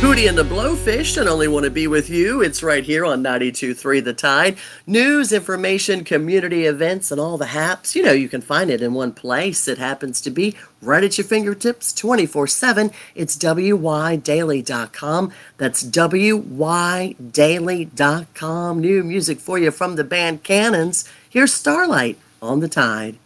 Hootie and the Blowfish and Only Want to Be With You. It's right here on 92.3 The Tide. News, information, community events, and all the haps. You can find it in one place. It happens to be right at your fingertips 24/7. It's WYDaily.com. That's WYDaily.com. New music for you from the band Cannons. Here's Starlight on the Tide.